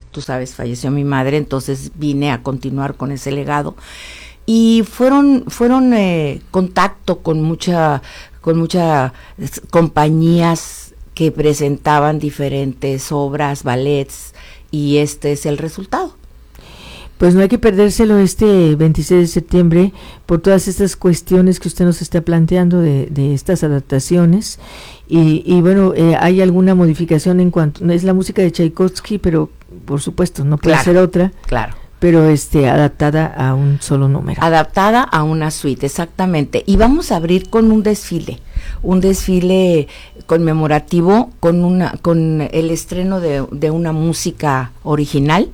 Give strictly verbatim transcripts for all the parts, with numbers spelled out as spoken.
tú sabes, falleció mi madre, entonces vine a continuar con ese legado. Y fueron, fueron eh, contacto con mucha, con muchas compañías que presentaban diferentes obras, ballets, y este es el resultado. Pues no hay que perdérselo este veintiséis de septiembre por todas estas cuestiones que usted nos está planteando de, de estas adaptaciones. Y, y bueno, eh, ¿hay alguna modificación en cuanto, no es la música de Tchaikovsky, pero por supuesto no puede claro, ser otra? Claro. Pero este adaptada a un solo número. Adaptada a una suite, exactamente. Y vamos a abrir con un desfile, un desfile conmemorativo con una, con el estreno de, de una música original.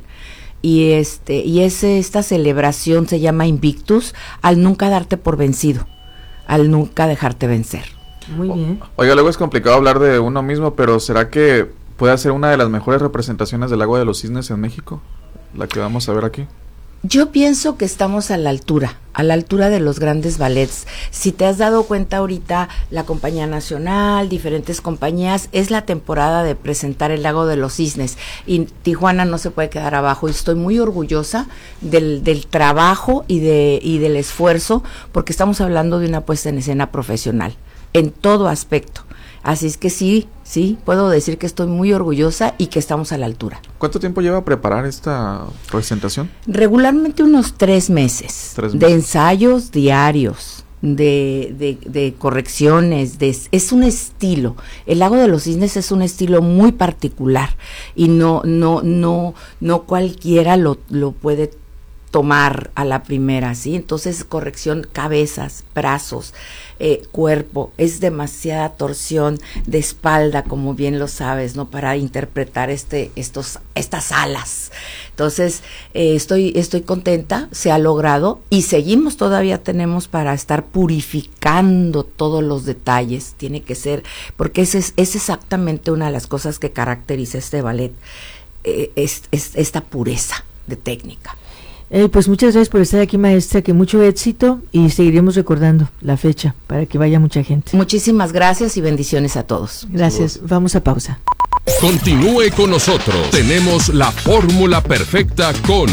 Y este, y ese, esta celebración se llama Invictus, al nunca darte por vencido, al nunca dejarte vencer. Muy bien. Oiga, luego es complicado hablar de uno mismo, pero ¿será que puede ser una de las mejores representaciones del Lago de los Cisnes en México? La que vamos a ver aquí. Yo pienso que estamos a la altura, a la altura de los grandes ballets. Si te has dado cuenta ahorita, la Compañía Nacional, diferentes compañías, es la temporada de presentar el Lago de los Cisnes y Tijuana no se puede quedar abajo. Y estoy muy orgullosa del, del trabajo y, de, y del esfuerzo, porque estamos hablando de una puesta en escena profesional, en todo aspecto. Así es que sí, sí, puedo decir que estoy muy orgullosa y que estamos a la altura. ¿Cuánto tiempo lleva a preparar esta presentación? Regularmente unos tres meses, tres meses. De ensayos diarios, de, de, de correcciones, de, es un estilo. El Lago de los Cisnes es un estilo muy particular y no, no, no, no cualquiera lo, lo puede tomar a la primera, ¿sí? Entonces, corrección, cabezas, brazos, eh, cuerpo, es demasiada torsión de espalda, como bien lo sabes, ¿no? Para interpretar este, estos, estas alas. Entonces, eh, estoy, estoy contenta, se ha logrado y seguimos, todavía tenemos para estar purificando todos los detalles, tiene que ser, porque ese es, es exactamente una de las cosas que caracteriza este ballet, eh, es, es esta pureza de técnica. Eh, pues muchas gracias por estar aquí, maestra, que mucho éxito y seguiremos recordando la fecha para que vaya mucha gente. Muchísimas gracias y bendiciones a todos. Gracias, vamos a pausa. Continúe con nosotros, tenemos la fórmula perfecta con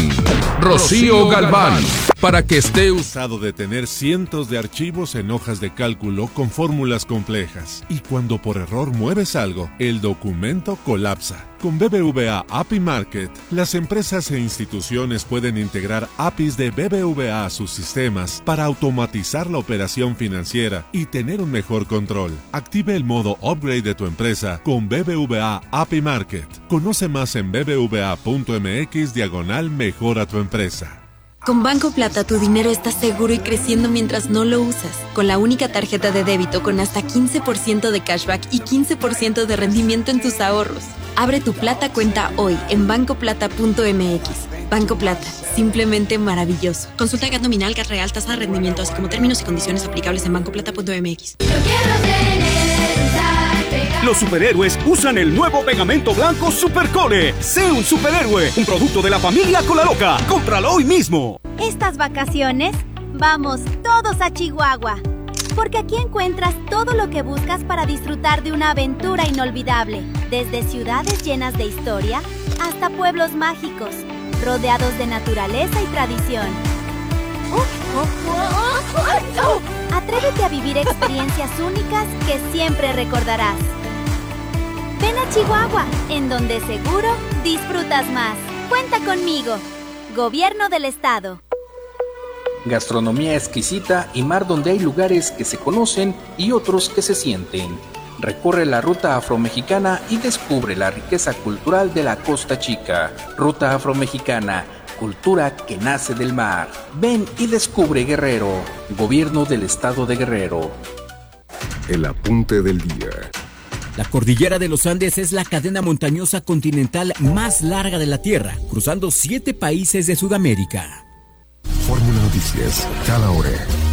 Rocío Galván, para que esté usado de tener cientos de archivos en hojas de cálculo con fórmulas complejas, y cuando por error mueves algo, el documento colapsa. Con B B V A A P I Market, las empresas e instituciones pueden integrar A P Is de B B V A a sus sistemas para automatizar la operación financiera y tener un mejor control. Active el modo Upgrade de tu empresa con B B V A A P I Market. Conoce más en bbva.mx diagonal mejora tu empresa. Con Banco Plata tu dinero está seguro y creciendo mientras no lo usas. Con la única tarjeta de débito con hasta quince por ciento de cashback y quince por ciento de rendimiento en tus ahorros. Abre tu Plata cuenta hoy en banco plata punto m x. Banco Plata, simplemente maravilloso. Consulta G A T nominal, G A T real, tasa de rendimiento, así como términos y condiciones aplicables en banco plata punto m x. Los superhéroes usan el nuevo pegamento blanco Supercole. Sé un superhéroe, un producto de la familia Colaloca. Cómpralo hoy mismo. Estas vacaciones, vamos todos a Chihuahua. Porque aquí encuentras todo lo que buscas para disfrutar de una aventura inolvidable. Desde ciudades llenas de historia hasta pueblos mágicos, rodeados de naturaleza y tradición. Atrévete a vivir experiencias únicas que siempre recordarás. Ven a Chihuahua, en donde seguro disfrutas más. Cuenta conmigo. Gobierno del Estado. Gastronomía exquisita y mar donde hay lugares que se conocen y otros que se sienten. Recorre la ruta afromexicana y descubre la riqueza cultural de la Costa Chica. Ruta afromexicana, cultura que nace del mar. Ven y descubre Guerrero. Gobierno del Estado de Guerrero. El apunte del día. La cordillera de los Andes es la cadena montañosa continental más larga de la Tierra, cruzando siete países de Sudamérica. Fórmula Noticias, cada hora.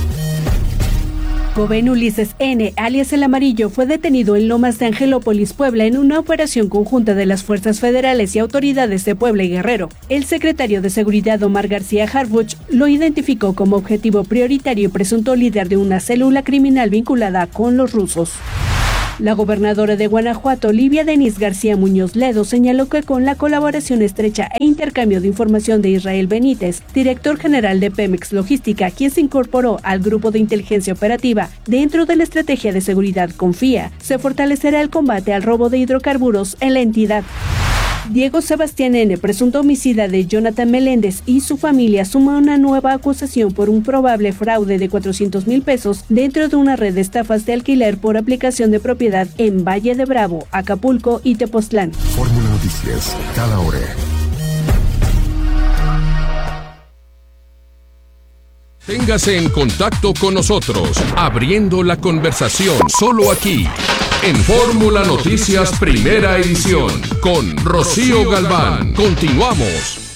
Joven Ulises N., alias El Amarillo, fue detenido en Lomas de Angelópolis, Puebla, en una operación conjunta de las fuerzas federales y autoridades de Puebla y Guerrero. El secretario de Seguridad, Omar García Harfuch, lo identificó como objetivo prioritario y presunto líder de una célula criminal vinculada con los rusos. La gobernadora de Guanajuato, Livia Denise García Muñoz Ledo, señaló que con la colaboración estrecha e intercambio de información de Israel Benítez, director general de Pemex Logística, quien se incorporó al grupo de inteligencia operativa dentro de la estrategia de seguridad Confía, se fortalecerá el combate al robo de hidrocarburos en la entidad. Diego Sebastián N., presunto homicida de Jonathan Meléndez, y su familia suma una nueva acusación por un probable fraude de cuatrocientos mil pesos dentro de una red de estafas de alquiler por aplicación de propiedad en Valle de Bravo, Acapulco y Tepoztlán. Fórmula Noticias, cada hora. Téngase en contacto con nosotros, abriendo la conversación, solo aquí, en Fórmula Noticias Primera Edición, con Rocío Galván. Continuamos.